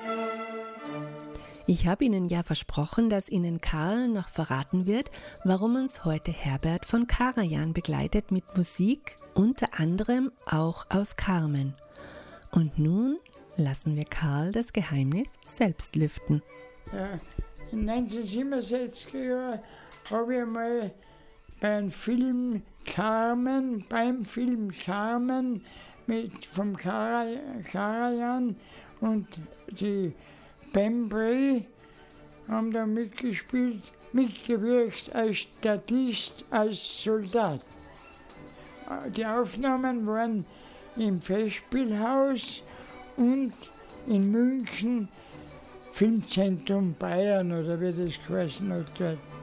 Ich habe Ihnen ja versprochen, dass Ihnen Karl noch verraten wird, warum uns heute Herbert von Karajan begleitet mit Musik, unter anderem auch aus Carmen. Und nun lassen wir Karl das Geheimnis selbst lüften. Ja, in 1967 habe ich mal beim Film Carmen vom Karajan und die Bembry haben da mitgewirkt als Statist, als Soldat. Die Aufnahmen waren im Festspielhaus und in München, Filmzentrum Bayern oder wie das geheißen hat dort.